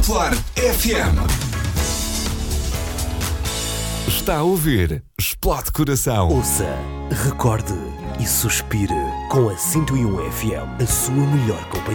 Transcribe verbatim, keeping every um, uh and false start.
Popular F M. Está a ouvir Explode Coração. Ouça, recorde e suspire com a cento e um F M, a sua melhor companhia.